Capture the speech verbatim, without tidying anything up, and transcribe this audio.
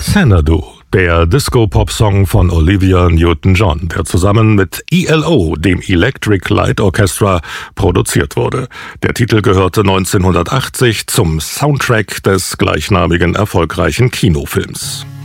Xanadu, der Disco-Pop-Song von Olivia Newton-John, der zusammen mit E L O, dem Electric Light Orchestra, produziert wurde. Der Titel gehörte neunzehnhundertachtzig zum Soundtrack des gleichnamigen erfolgreichen Kinofilms.